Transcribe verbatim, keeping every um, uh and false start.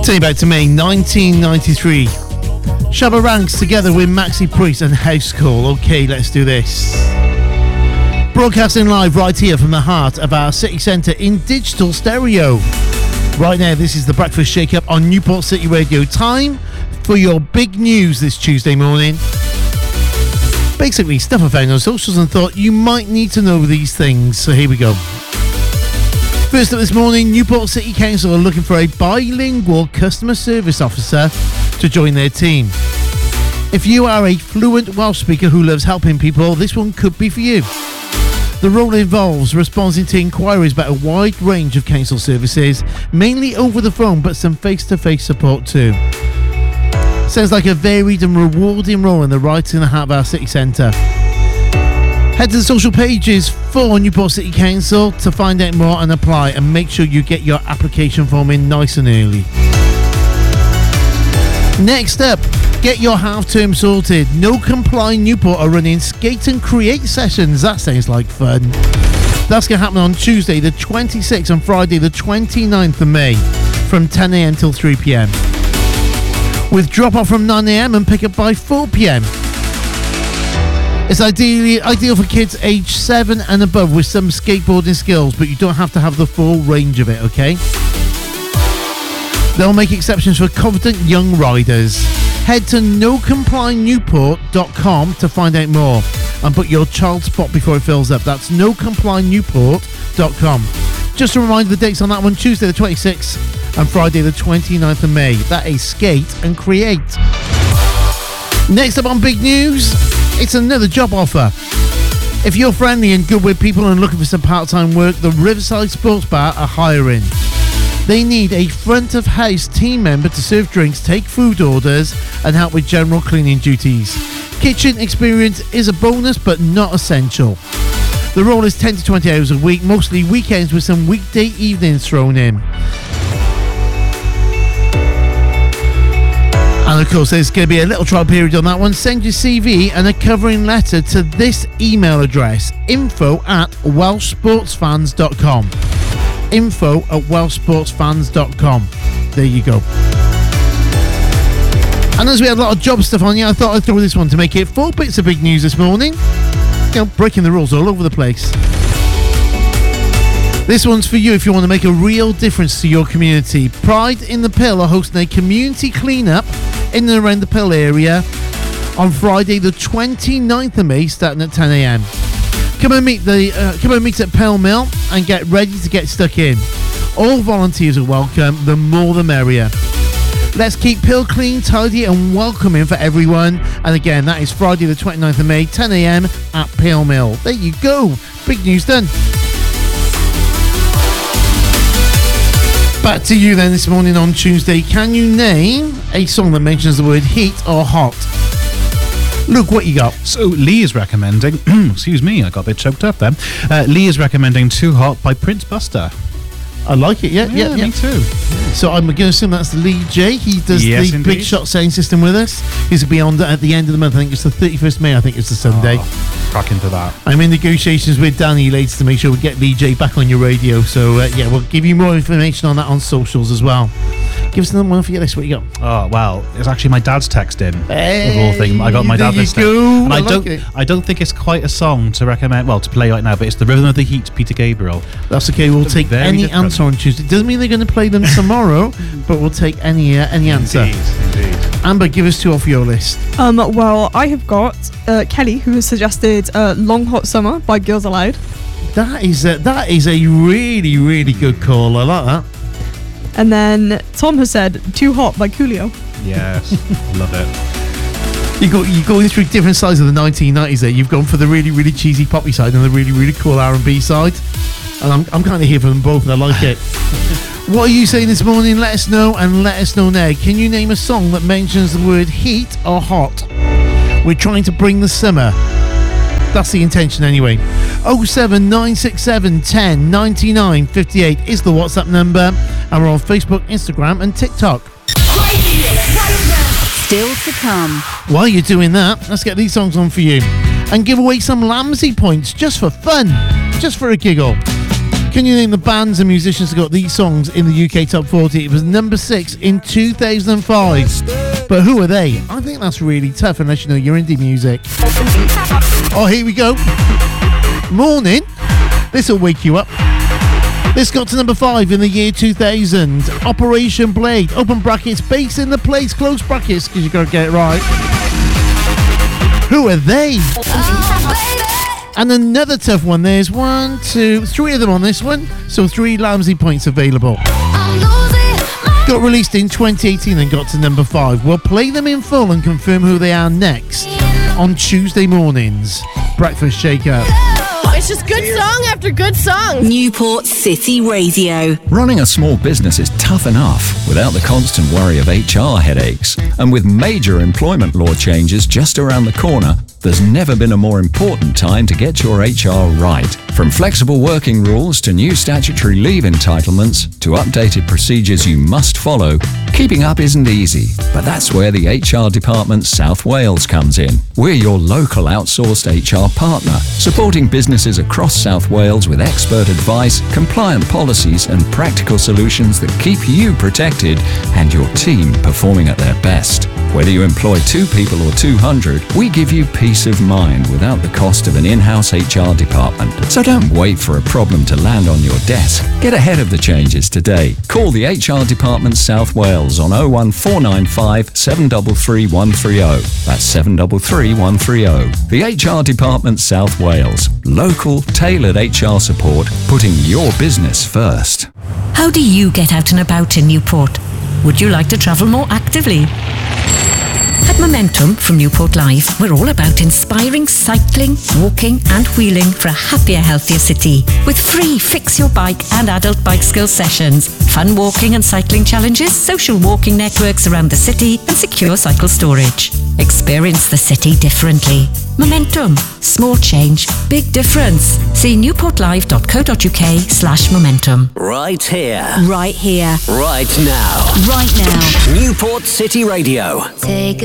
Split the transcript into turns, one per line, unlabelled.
Take you back to May nineteen ninety-three. Shabba Ranks together with Maxi Priest and House Call. Okay, let's do this. Broadcasting live right here from the heart of our city centre in digital stereo. Right now, this is the Breakfast Shake-Up on Newport City Radio. Time for your big news this Tuesday morning. Basically, stuff I found on socials and thought you might need to know these things. So here we go. First up this morning, Newport City Council are looking for a bilingual customer service officer to join their team. If you are a fluent Welsh speaker who loves helping people, this one could be for you. The role involves responding to inquiries about a wide range of council services, mainly over the phone, but some face-to-face support too. Sounds like a varied and rewarding role in the right in the heart of our city centre. Head to the social pages for Newport City Council to find out more and apply, and make sure you get your application form in nice and early. Next up, get your half term sorted. No Comply Newport are running Skate and Create sessions. That sounds like fun. That's going to happen on Tuesday the twenty-sixth and Friday the twenty-ninth of May from ten a.m. till three p.m. with drop off from nine a.m. and pick up by four p.m. It's ideally ideal for kids aged seven and above with some skateboarding skills, but you don't have to have the full range of it, okay? They'll make exceptions for confident young riders. Head to no comply newport dot com to find out more and book your child spot before it fills up. That's no comply newport dot com. Just a reminder, the dates on that one, Tuesday the twenty-sixth and Friday the twenty-ninth of May. That is Skate and Create. Next up on Big News, it's another job offer. If you're friendly and good with people and looking for some part-time work, the Riverside Sports Bar are hiring. They need a front of house team member to serve drinks, take food orders and help with general cleaning duties. Kitchen experience is a bonus but not essential. The role is ten to twenty hours a week, mostly weekends with some weekday evenings thrown in. And of course, there's going to be a little trial period on that one. Send your C V and a covering letter to this email address, info at welsh sports fans dot com. Info at welsh sports fans dot com. There you go. And as we had a lot of job stuff on, yeah, I thought I'd throw this one to make it four bits of big news this morning. You know, breaking the rules all over the place. This one's for you if you want to make a real difference to your community. Pride in the Pill are hosting a community clean-up in and around the Pill area on Friday the twenty-ninth of May, starting at ten a.m. Come and meet the uh, come and meet at Pell Mill and get ready to get stuck in. All volunteers are welcome. The more the merrier. Let's keep Pill clean, tidy and welcoming for everyone. And again, that is Friday the twenty-ninth of May, ten a.m. at Pell Mill. There you go. Big news done. Back to you then this morning on Tuesday. Can you name a song that mentions the word heat or hot? Luke, what you got?
So Lee is recommending, excuse me, I got a bit choked up there. Uh, Lee is recommending Too Hot by Prince Buster.
I like it, yeah, yeah,
yeah,
yeah.
me too.
So I'm going to assume that's Lee J. He does
yes,
the
indeed.
Big Shot sound system with us. He's going to be on at the end of the month. I think it's the thirty-first of May. I think it's the Sunday.
Oh, crack into that.
I'm in negotiations with Danny later to make sure we get Lee J back on your radio. So uh, yeah, we'll give you more information on that on socials as well. Give us another one for your list. What you got?
Oh well, it's actually my dad's text in.
Hey,
the whole thing. I got my dad
there you
listening,
go.
and I,
I like
don't.
it.
I don't think it's quite a song to recommend. Well, to play right now, but it's the Rhythm of the Heat, Peter Gabriel.
That's okay. We'll take
Very
any
different.
answer on Tuesday. Doesn't mean they're going to play them tomorrow, but we'll take any uh, any answer.
Indeed, indeed.
Amber, give us two off your list.
Um, well, I have got uh, Kelly, who has suggested uh, Long Hot Summer by Girls Aloud.
That is a, that is a really really good call. I like that.
And then Tom has said Too Hot by Coolio.
Yes, love it.
You go you're going through different sides of the nineteen nineties there. You've gone for the really really cheesy poppy side and the really really cool R and B side. And I'm I'm kind of here for them both and I like it. What are you saying this morning? Let us know and let us know now. Can you name a song that mentions the word heat or hot? We're trying to bring the summer. That's the intention anyway. oh seven nine six seven ten ninety-nine fifty-eight is the WhatsApp number. And we're on Facebook, Instagram and TikTok.
Still to come.
While you're doing that, let's get these songs on for you. And give away some Lamsey points just for fun. Just for a giggle. Can you name the bands and musicians who got these songs in the U K Top forty? It was number six in two thousand five. But who are they? I think that's really tough unless you know your indie music. Oh, here we go. Morning. This will wake you up. This got to number five in the year two thousand. Operation Blade. Open brackets. Bass in the place. Close brackets because you've got to get it right. Who are they? Oh, and another tough one. There's one, two, three of them on this one. So three Lamsey points available. Got released in twenty eighteen and got to number five. We'll play them in full and confirm who they are next on Tuesday mornings. Breakfast Shake-Up.
It's just good song after good song.
Newport City Radio.
Running a small business is tough enough without the constant worry of H R headaches. And with major employment law changes just around the corner, there's never been a more important time to get your H R right. From flexible working rules to new statutory leave entitlements to updated procedures you must follow, keeping up isn't easy. But that's where the H R Department South Wales comes in. We're your local outsourced H R partner, supporting businesses across South Wales with expert advice, compliant policies and practical solutions that keep you protected and your team performing at their best. Whether you employ two people or two hundred, we give you peace of mind without the cost of an in-house H R department. So don't wait for a problem to land on your desk. Get ahead of the changes today. Call the H R Department South Wales on oh one four nine five, seven three three, one three oh. That's seven three three, one three oh. The H R Department South Wales. Local, tailored H R support, putting your business first.
How do you get out and about in Newport? Would you like to travel more actively? At Momentum from Newport Live, we're all about inspiring cycling, walking and wheeling for a happier, healthier city. With free Fix Your Bike and adult bike skill sessions, fun walking and cycling challenges, social walking networks around the city and secure cycle storage. Experience the city differently. Momentum. Small change, big difference. See newportlive.co.uk slash momentum.
Right here.
Right here.
Right now.
Right now.
Newport City Radio.
Take